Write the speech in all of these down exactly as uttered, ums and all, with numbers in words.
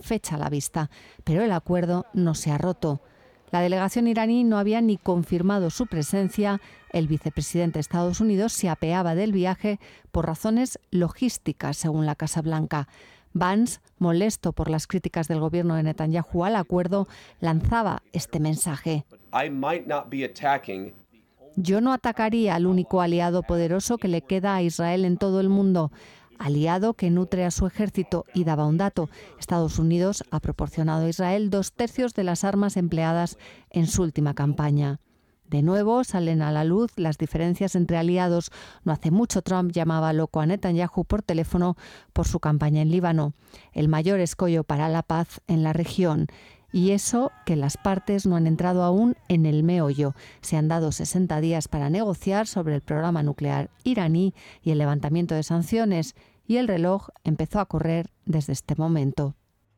fecha a la vista, pero el acuerdo no se ha roto. La delegación iraní no había ni confirmado su presencia. El vicepresidente de Estados Unidos se apeaba del viaje por razones logísticas, según la Casa Blanca. Vance, molesto por las críticas del gobierno de Netanyahu al acuerdo, lanzaba este mensaje: yo no atacaría al único aliado poderoso que le queda a Israel en todo el mundo, aliado que nutre a su ejército, y daba un dato: Estados Unidos ha proporcionado a Israel dos tercios de las armas empleadas en su última campaña. De nuevo salen a la luz las diferencias entre aliados. No hace mucho Trump llamaba loco a Netanyahu por teléfono por su campaña en Líbano, el mayor escollo para la paz en la región. Y eso que las partes no han entrado aún en el meollo. Se han dado sesenta días para negociar sobre el programa nuclear iraní y el levantamiento de sanciones, y el reloj empezó a correr desde este momento.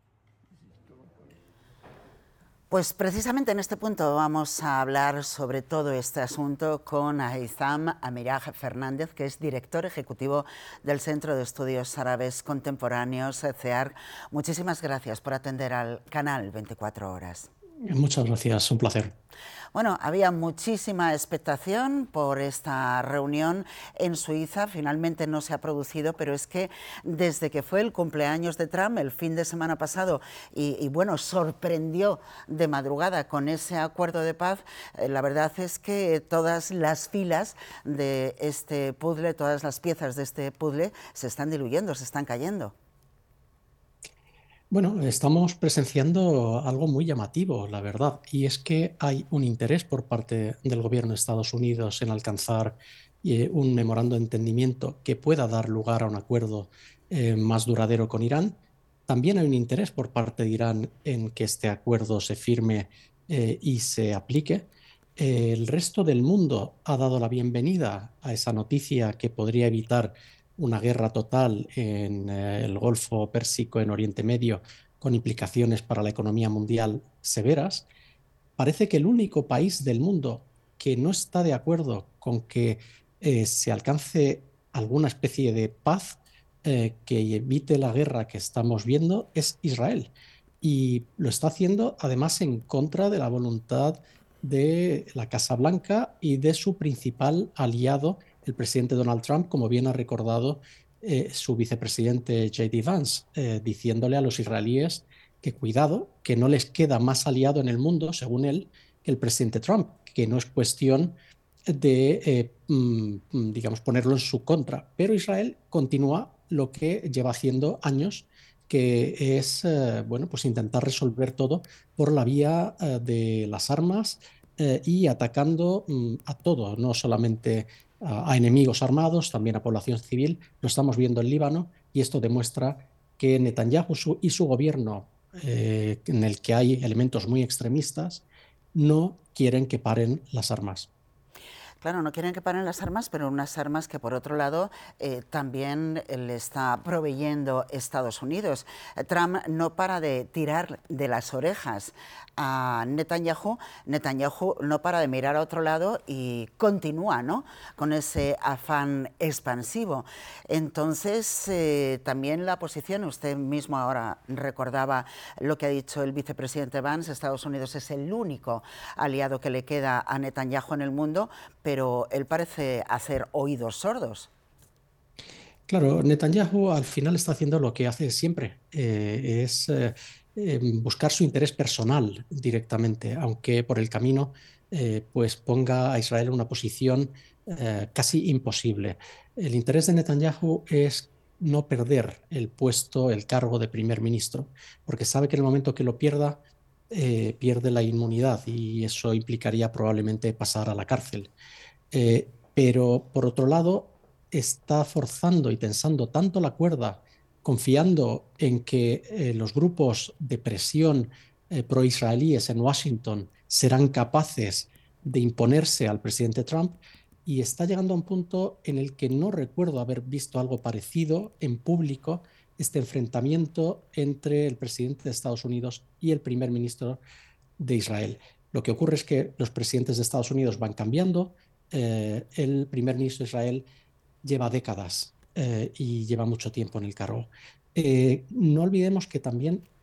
Pues precisamente en este punto vamos a hablar sobre todo este asunto con Haitham Amiraj Fernández, que es director ejecutivo del Centro de Estudios Árabes Contemporáneos, C E A R. Muchísimas gracias por atender al canal veinticuatro horas. Muchas gracias, un placer. Bueno, había muchísima expectación por esta reunión en Suiza. Finalmente no se ha producido, pero es que desde que fue el cumpleaños de Trump el fin de semana pasado y, y bueno, sorprendió de madrugada con ese acuerdo de paz, eh, la verdad es que todas las filas de este puzzle, todas las piezas de este puzzle se están diluyendo, se están cayendo. Bueno, estamos presenciando algo muy llamativo, la verdad, y es que hay un interés por parte del gobierno de Estados Unidos en alcanzar eh, un memorando de entendimiento que pueda dar lugar a un acuerdo eh, más duradero con Irán. También hay un interés por parte de Irán en que este acuerdo se firme eh, y se aplique. Eh, el resto del mundo ha dado la bienvenida a esa noticia que podría evitar una guerra total en eh, el Golfo Pérsico, en Oriente Medio, con implicaciones para la economía mundial severas. Parece que el único país del mundo que no está de acuerdo con que eh, se alcance alguna especie de paz eh, que evite la guerra que estamos viendo es Israel. Y lo está haciendo además en contra de la voluntad de la Casa Blanca y de su principal aliado, el presidente Donald Trump, como bien ha recordado eh, su vicepresidente J D Vance, eh, diciéndole a los israelíes que cuidado, que no les queda más aliado en el mundo, según él, que el presidente Trump, que no es cuestión de, eh, mm, digamos, ponerlo en su contra. Pero Israel continúa lo que lleva haciendo años, que es, eh, bueno, pues intentar resolver todo por la vía eh, de las armas eh, y atacando mm, a todo, no solamente a, a enemigos armados, también a población civil. Lo estamos viendo en Líbano y esto demuestra que Netanyahu su, y su gobierno, eh, en el que hay elementos muy extremistas, no quieren que paren las armas. Claro, no quieren que paren las armas, pero unas armas que por otro lado eh, también le está proveyendo Estados Unidos. Trump no para de tirar de las orejas a Netanyahu. Netanyahu no para de mirar a otro lado y continúa, ¿no?, con ese afán expansivo. Entonces, eh, también la posición, usted mismo ahora recordaba lo que ha dicho el vicepresidente Vance, Estados Unidos es el único aliado que le queda a Netanyahu en el mundo, pero él parece hacer oídos sordos. Claro, Netanyahu al final está haciendo lo que hace siempre, eh, es eh, eh, buscar su interés personal directamente, aunque por el camino eh, pues ponga a Israel en una posición eh, casi imposible. El interés de Netanyahu es no perder el puesto, el cargo de primer ministro, porque sabe que en el momento que lo pierda, eh, pierde la inmunidad y eso implicaría probablemente pasar a la cárcel. Eh, pero por otro lado, está forzando y tensando tanto la cuerda, confiando en que eh, los grupos de presión eh, pro-israelíes en Washington serán capaces de imponerse al presidente Trump, y está llegando a un punto en el que no recuerdo haber visto algo parecido en público, este enfrentamiento entre el presidente de Estados Unidos y el primer ministro de Israel. Lo que ocurre es que los presidentes de Estados Unidos van cambiando. Eh, el primer ministro de Israel lleva décadas eh, y lleva mucho tiempo en el cargo. Eh, no olvidemos que también